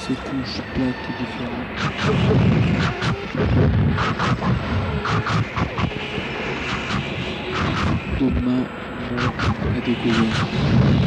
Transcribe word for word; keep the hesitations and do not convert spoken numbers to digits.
ces couches plates et différentes. De main à découvrir.